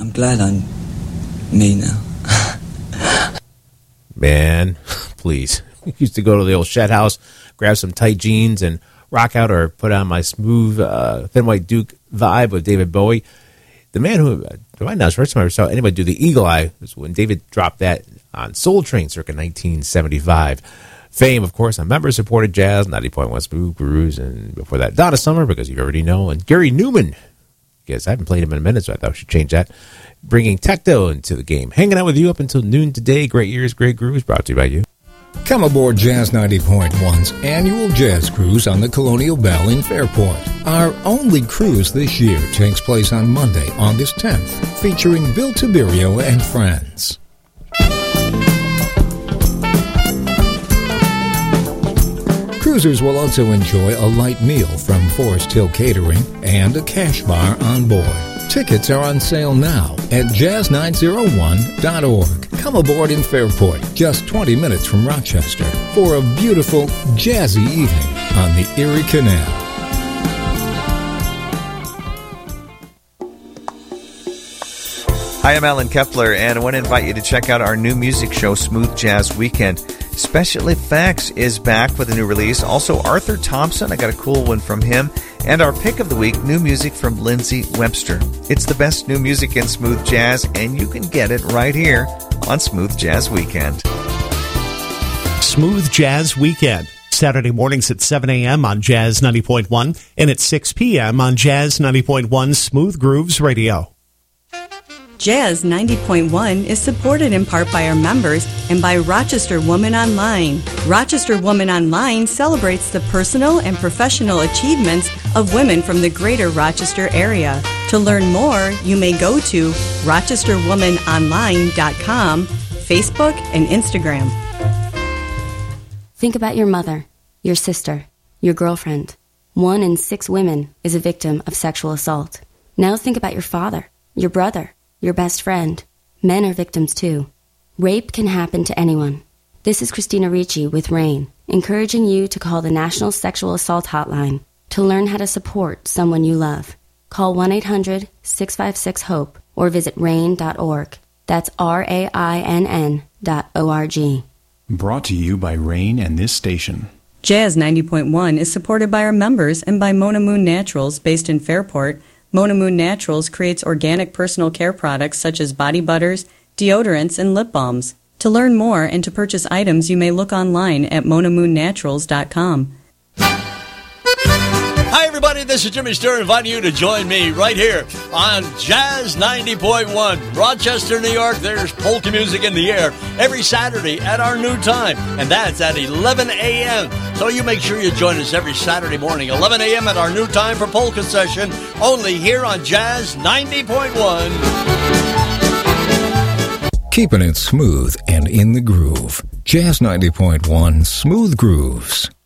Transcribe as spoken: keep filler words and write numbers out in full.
I'm glad I'm me now. Man, please. I used to go to the old shed house, grab some tight jeans, and rock out or put on my smooth uh, Thin White Duke vibe with David Bowie. The man who, right now, the first time I ever saw anybody do the Eagle Eye was when David dropped that on Soul Train circa nineteen seventy-five. Fame, of course, on member-supported jazz, ninety point one Smooth Grooves, and before that, Donna Summer, because you already know, and Gary Newman, because I haven't played him in a minute, so I thought I should change that. Bringing techno into the game. Hanging out with you up until noon today. Great years, great grooves, brought to you by you. Come aboard Jazz ninety point one's annual jazz cruise on the Colonial Belle in Fairport. Our only cruise this year takes place on Monday, August tenth, featuring Bill Tiberio and friends. Cruisers will also enjoy a light meal from Forest Hill Catering and a cash bar on board. Tickets are on sale now at jazz nine oh one dot org. Come aboard in Fairport, just twenty minutes from Rochester, for a beautiful, jazzy evening on the Erie Canal. Hi, I'm Alan Kepler, and I want to invite you to check out our new music show, Smooth Jazz Weekend. Special Effects is back with a new release. Also, Arthur Thompson, I got a cool one from him. And our pick of the week, new music from Lindsey Webster. It's the best new music in smooth jazz, and you can get it right here on Smooth Jazz Weekend. Smooth Jazz Weekend, Saturday mornings at seven a.m. on Jazz ninety point one and at six p.m. on Jazz ninety point one Smooth Grooves Radio. Jazz ninety point one is supported in part by our members and by Rochester Woman Online. Rochester Woman Online celebrates the personal and professional achievements of women from the greater Rochester area. To learn more, you may go to rochester woman online dot com, Facebook, and Instagram. Think about your mother, your sister, your girlfriend. One in six women is a victim of sexual assault. Now think about your father, your brother, your best friend. Men are victims too. Rape can happen to anyone. This is Christina Ricci with RAIN, encouraging you to call the National Sexual Assault Hotline to learn how to support someone you love. Call one eight hundred six five six HOPE or visit rain dot org. That's R A I N N dot O R G. Brought to you by RAIN and this station. Jazz ninety point one is supported by our members and by Mona Moon Naturals, based in Fairport. Mona Moon Naturals creates organic personal care products such as body butters, deodorants, and lip balms. To learn more and to purchase items, you may look online at mona moon naturals dot com. Hi, everybody. This is Jimmy Sturr inviting you to join me right here on Jazz ninety point one. Rochester, New York, there's polka music in the air every Saturday at our new time, and that's at eleven a.m. So you make sure you join us every Saturday morning, eleven a.m. at our new time for polka session, only here on Jazz ninety point one. Keeping it smooth and in the groove. Jazz ninety point one Smooth Grooves.